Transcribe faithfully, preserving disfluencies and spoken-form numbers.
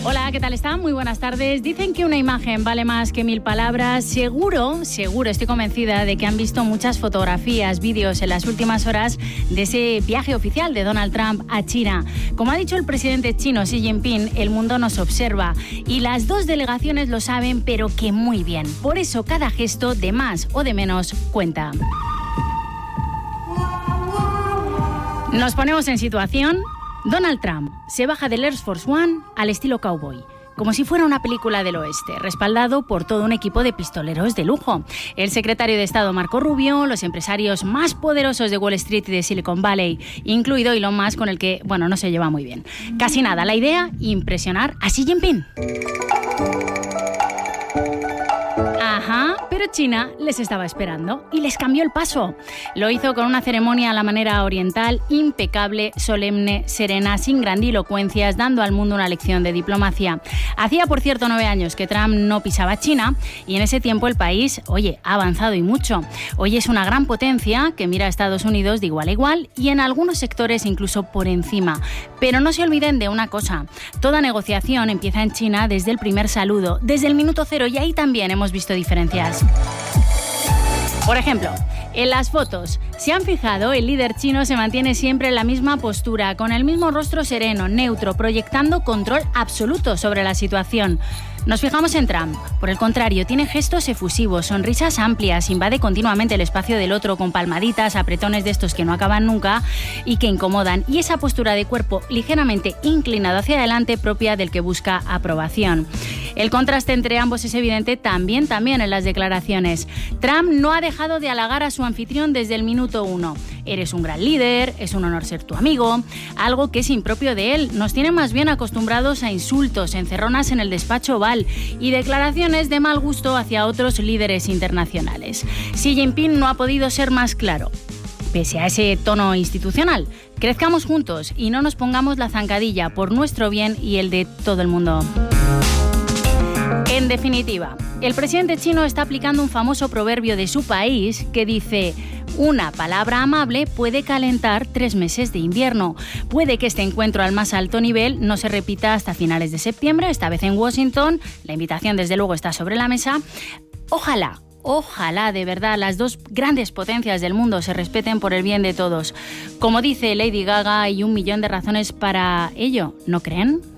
Hola, ¿qué tal están? Muy buenas tardes. Dicen que una imagen vale más que mil palabras. Seguro, seguro, estoy convencida de que han visto muchas fotografías, vídeos en las últimas horas de ese viaje oficial de Donald Trump a China. Como ha dicho el presidente chino Xi Jinping, el mundo nos observa y las dos delegaciones lo saben, pero que muy bien. Por eso cada gesto de más o de menos cuenta. Nos ponemos en situación. Donald Trump se baja del Air Force One al estilo cowboy, como si fuera una película del oeste, respaldado por todo un equipo de pistoleros de lujo. El secretario de Estado Marco Rubio, los empresarios más poderosos de Wall Street y de Silicon Valley, incluido Elon Musk, con el que, bueno, no se lleva muy bien. Casi nada, la idea, impresionar a Xi Jinping. Ajá, pero China les estaba esperando y les cambió el paso. Lo hizo con una ceremonia a la manera oriental, impecable, solemne, serena, sin grandilocuencias, dando al mundo una lección de diplomacia. Hacía, por cierto, nueve años que Trump no pisaba China y en ese tiempo el país, oye, ha avanzado y mucho. Hoy es una gran potencia que mira a Estados Unidos de igual a igual y en algunos sectores incluso por encima. Pero no se olviden de una cosa, toda negociación empieza en China desde el primer saludo, desde el minuto cero, y ahí también hemos visto diferencias. Por ejemplo, en las fotos, ¿se han fijado? El líder chino se mantiene siempre en la misma postura, con el mismo rostro sereno, neutro, proyectando control absoluto sobre la situación. Nos fijamos en Trump. Por el contrario, tiene gestos efusivos, sonrisas amplias, invade continuamente el espacio del otro con palmaditas, apretones de estos que no acaban nunca y que incomodan, y esa postura de cuerpo ligeramente inclinado hacia adelante propia del que busca aprobación. El contraste entre ambos es evidente también, también en las declaraciones. Trump no ha dejado de halagar a su anfitrión desde el minuto uno. Eres un gran líder, es un honor ser tu amigo, algo que es impropio de él. Nos tiene más bien acostumbrados a insultos, encerronas en el despacho oval y declaraciones de mal gusto hacia otros líderes internacionales. Xi Jinping no ha podido ser más claro. Pese a ese tono institucional, crezcamos juntos y no nos pongamos la zancadilla por nuestro bien y el de todo el mundo. En definitiva, el presidente chino está aplicando un famoso proverbio de su país que dice: una palabra amable puede calentar tres meses de invierno. Puede que este encuentro al más alto nivel no se repita hasta finales de septiembre, esta vez en Washington. La invitación, desde luego, está sobre la mesa. Ojalá, ojalá de verdad las dos grandes potencias del mundo se respeten por el bien de todos. Como dice Lady Gaga, hay un millón de razones para ello, ¿no creen?